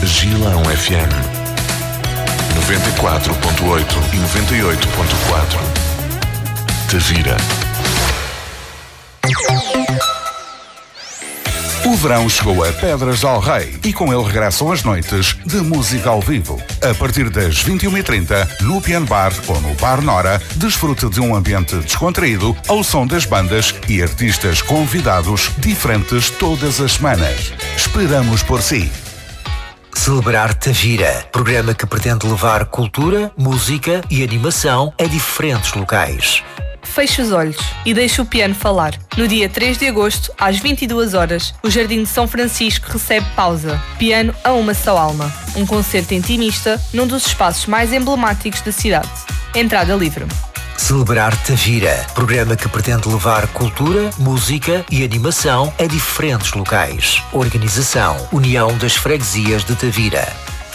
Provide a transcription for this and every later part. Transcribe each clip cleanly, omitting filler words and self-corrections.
Gilão FM 94.8 e 98.4. Tavira. O verão chegou a Pedras del Rei e com ele regressam as noites de música ao vivo. A partir das 21h30, no Piano Bar ou no Bar Nora, desfrute de um ambiente descontraído ao som das bandas e artistas convidados diferentes todas as semanas. Esperamos por si. Celebrar Tavira, programa que pretende levar cultura, música e animação a diferentes locais. Feche os olhos e deixe o piano falar. No dia 3 de agosto, às 22 horas, o Jardim de São Francisco recebe Pausa. Piano a uma só alma. Um concerto intimista num dos espaços mais emblemáticos da cidade. Entrada livre. Celebrar Tavira, programa que pretende levar cultura, música e animação a diferentes locais. Organização: União das Freguesias de Tavira.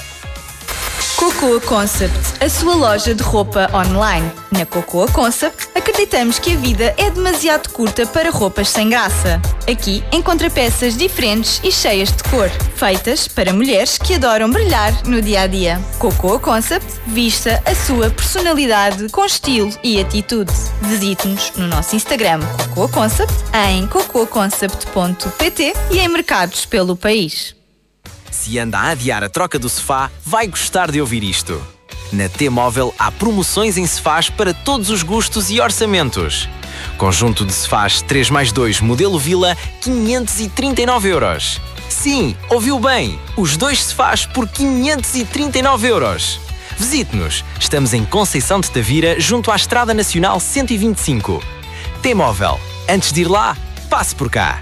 Cocoa Concept, a sua loja de roupa online. Na Cocoa Concept, acreditamos que a vida é demasiado curta para roupas sem graça. Aqui encontra peças diferentes e cheias de cor, feitas para mulheres que adoram brilhar no dia-a-dia. Cocoa Concept, vista a sua personalidade com estilo e atitude. Visite-nos no nosso Instagram Cocoa Concept, em cocoaconcept.pt e em mercados pelo país. Se anda a adiar a troca do sofá, vai gostar de ouvir isto. Na T-Móvel há promoções em sofás para todos os gostos e orçamentos. Conjunto de sofás 3+2 modelo Vila, 539 euros. Sim, ouviu bem! Os 2 sofás por 539 euros. Visite-nos. Estamos em Conceição de Tavira, junto à Estrada Nacional 125. T-Móvel. Antes de ir lá, passe por cá.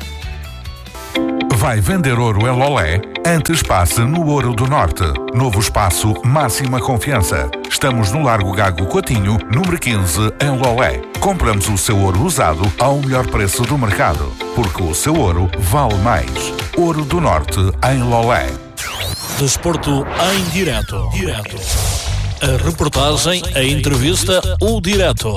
Vai vender ouro em Lolé? Antes passe no Ouro do Norte. Novo espaço, máxima confiança. Estamos no Largo Gago Coutinho, número 15, em Lolé. Compramos o seu ouro usado ao melhor preço do mercado, porque o seu ouro vale mais. Ouro do Norte, em Lolé. Desporto em direto. A reportagem, a entrevista, o direto.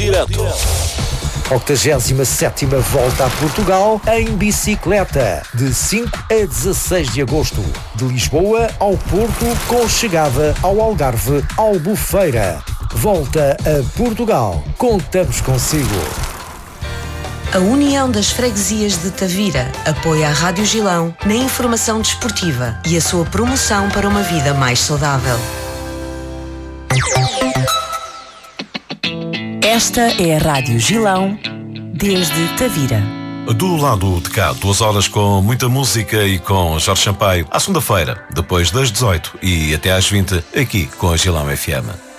87ª Volta a Portugal em bicicleta, de 5 a 16 de agosto. De Lisboa ao Porto, com chegada ao Algarve, Albufeira. Volta a Portugal. Contamos consigo. A União das Freguesias de Tavira apoia a Rádio Gilão na informação desportiva e a sua promoção para uma vida mais saudável. Esta é a Rádio Gilão, desde Tavira. Do lado de cá, 2 horas com muita música e com Jorge Sampaio, à segunda-feira, depois das 18 e até às 20, aqui com a Gilão FM.